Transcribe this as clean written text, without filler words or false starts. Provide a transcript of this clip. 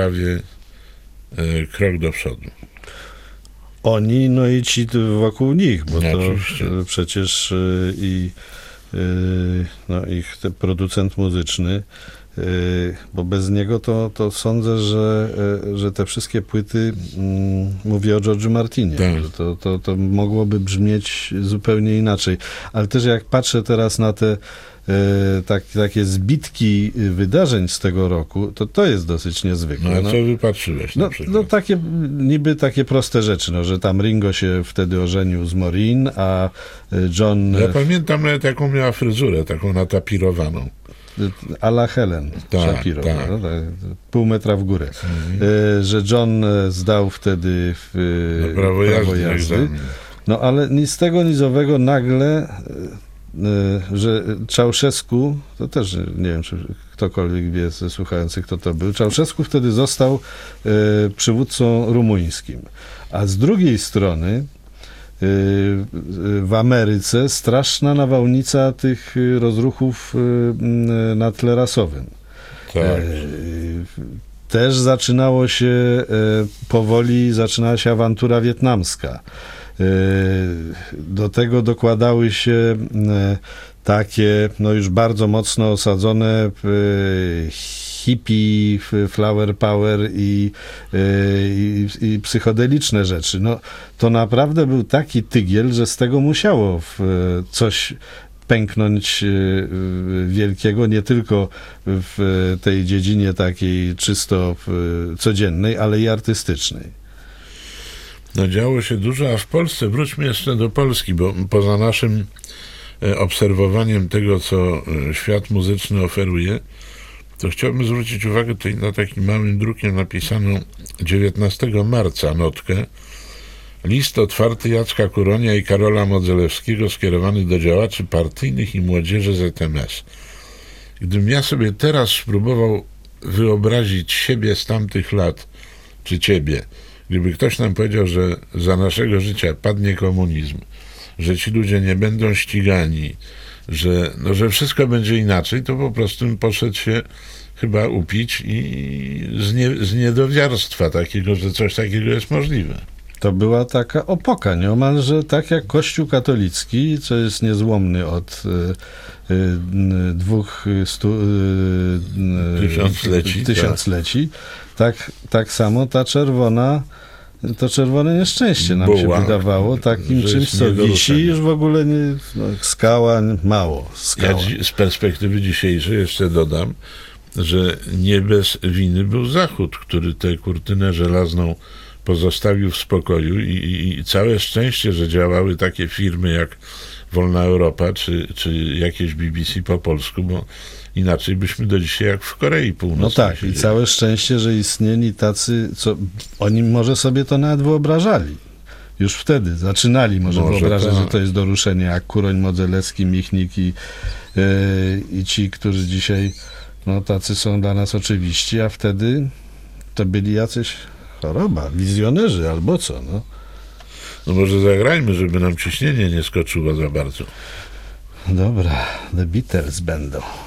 prawie krok do przodu. Oni, no i ci wokół nich, bo to oczywiście. Przecież ich producent muzyczny, bo bez niego to sądzę, że te wszystkie płyty, mówię o George'u Martinie, tak. to mogłoby brzmieć zupełnie inaczej. Ale też jak patrzę teraz na te takie zbitki wydarzeń z tego roku, to jest dosyć niezwykłe. No a co wypatrzyłeś na przykład? Niby takie proste rzeczy, że tam Ringo się wtedy ożenił z Maureen, a John... Ja pamiętam nawet jaką miała fryzurę, taką natapirowaną. A la Helen Shapiro, tak. No, pół metra w górę. Że John zdał wtedy prawo jazdy. No ale nic z tego, nic owego nagle, że Ceausescu, to też nie wiem, czy ktokolwiek wie ze słuchających, kto to był, Ceausescu wtedy został przywódcą rumuńskim. A z drugiej strony w Ameryce straszna nawałnica tych rozruchów na tle rasowym. Tak. Też zaczynała się awantura wietnamska. Do tego dokładały się takie, już bardzo mocno osadzone hippie, flower power i psychodeliczne rzeczy. To naprawdę był taki tygiel, że z tego musiało coś pęknąć wielkiego, nie tylko w tej dziedzinie takiej czysto codziennej, ale i artystycznej. Działo się dużo, a w Polsce, wróćmy jeszcze do Polski, bo poza naszym obserwowaniem tego, co świat muzyczny oferuje, to chciałbym zwrócić uwagę tutaj na takim małym drukiem napisaną 19 marca notkę. List otwarty Jacka Kuronia i Karola Modzelewskiego skierowany do działaczy partyjnych i młodzieży ZMS. Gdybym ja sobie teraz spróbował wyobrazić siebie z tamtych lat, czy ciebie, gdyby ktoś nam powiedział, że za naszego życia padnie komunizm, że ci ludzie nie będą ścigani, że wszystko będzie inaczej, to po prostu poszedł się chyba upić i z niedowiarstwa takiego, że coś takiego jest możliwe. To była taka opoka, nieomalże tak jak Kościół katolicki, co jest niezłomny od tysiącleci. Tak samo to czerwone nieszczęście nam się wydawało takim czymś, co wisi, już w ogóle skała mało. Ja z perspektywy dzisiejszej jeszcze dodam, że nie bez winy był Zachód, który tę kurtynę żelazną pozostawił w spokoju i całe szczęście, że działały takie firmy jak Wolna Europa, czy jakieś BBC po polsku, bo inaczej byśmy do dzisiaj jak w Korei Północnej. No tak, i całe szczęście, że istnieli tacy, co oni może sobie to nawet wyobrażali. Już wtedy zaczynali może wyobrażać, że to jest do ruszenia, jak Kuroń, Modzelewski, Michnik i ci, którzy dzisiaj tacy są dla nas oczywiści, a wtedy to byli jacyś wizjonerzy albo co, No może zagrajmy, żeby nam ciśnienie nie skoczyło za bardzo. Dobra, The Beatles będą.